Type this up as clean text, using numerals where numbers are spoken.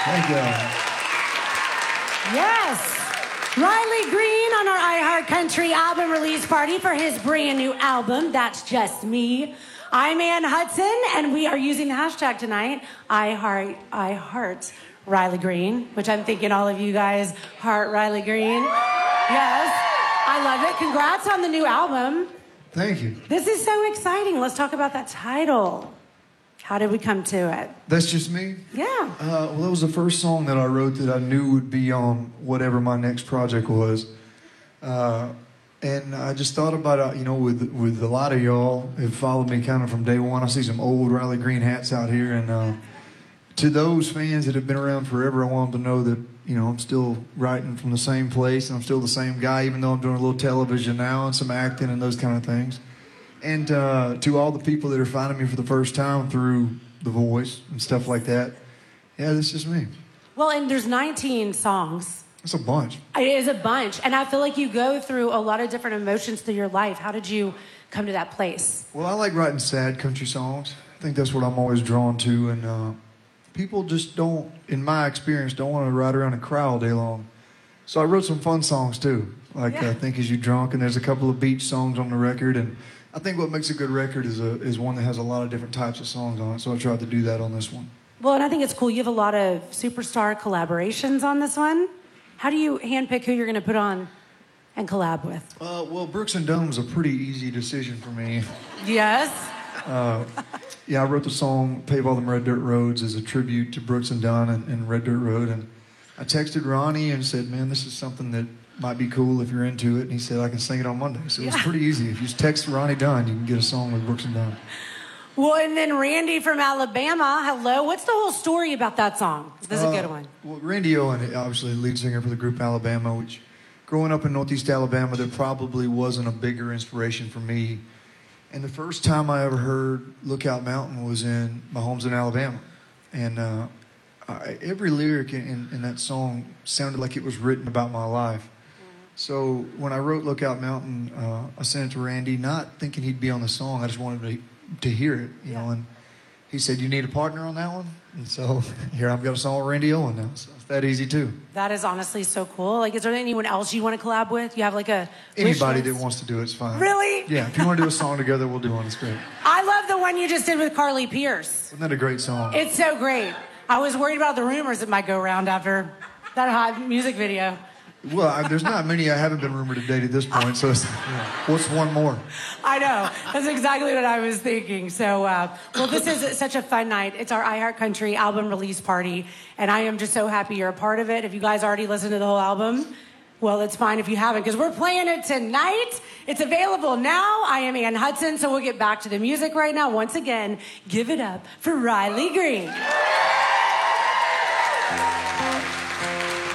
Thank you. Yes. Riley Green on our iHeartCountry album release party for his brand new album, That's Just Me. I'm Ann Hudson, and we are using the hashtag tonight, I heart Riley Green, which I'm thinking all of you guys heart Riley Green. Yes, I love it. Congrats on the new album. Thank you. This is so exciting. Let's talk about that title. How did we come to it? That's Just Me? Yeah. Well, that was the first song that I wrote that I knew would be on whatever my next project was. And I just thought about it, with a lot of y'all who followed me kind of from day one. I see some old Riley Green hats out here. And to those fans that have been around forever, I want them to know that, I'm still writing from the same place and I'm still the same guy, even though I'm doing a little television now and some acting and those kind of things. And to all the people that are finding me for the first time through The Voice and stuff like that, yeah, that's just me. Well, and there's 19 songs. It's a bunch. It is a bunch. And I feel like you go through a lot of different emotions through your life. How did you come to that place? Well, I like writing sad country songs. I think that's what I'm always drawn to. And people just don't, in my experience, don't want to ride around and cry all day long. So I wrote some fun songs, too. Like I Think Is You Drunk, and there's a couple of beach songs on the record. And I think what makes a good record is one that has a lot of different types of songs on it, so I tried to do that on this one. Well, and I think it's cool. You have a lot of superstar collaborations on this one. How do you handpick who you're going to put on and collab with? Well, Brooks and Dunn was a pretty easy decision for me. Yes? Yeah, I wrote the song Pave All Them Red Dirt Roads as a tribute to Brooks and Dunn and Red Dirt Road, and I texted Ronnie and said, man, this is something that might be cool if you're into it. And he said, I can sing it on Monday. So it was pretty easy. If you just text Ronnie Dunn, you can get a song with Brooks and Dunn. Well, and then Randy from Alabama, hello. What's the whole story about that song? This is a good one. Well, Randy Owen, obviously the lead singer for the group Alabama, which growing up in Northeast Alabama, there probably wasn't a bigger inspiration for me. And the first time I ever heard Lookout Mountain was in my home's in Alabama. And every lyric in that song sounded like it was written about my life. So when I wrote Lookout Mountain, I sent it to Randy, not thinking he'd be on the song. I just wanted to hear it, you know. And he said, you need a partner on that one? And so here I've got a song with Randy Owen now. So it's that easy, too. That is honestly so cool. Like, is there anyone else you want to collab with? You have like a Anybody that wants to do it's fine. Really? Yeah, if you want to do a song together, we'll do one. It's great. I love the one you just did with Carly Pierce. Isn't that a great song? It's so great. I was worried about the rumors that might go around after that hot music video. Well, there's not many I haven't been rumored to date at this point, so what's one more? I know. That's exactly what I was thinking. So, well, this is such a fun night. It's our iHeartCountry album release party, and I am just so happy you're a part of it. If you guys already listened to the whole album, well, it's fine if you haven't, because we're playing it tonight. It's available now. I am Ann Hudson, so we'll get back to the music right now. Once again, give it up for Riley Green.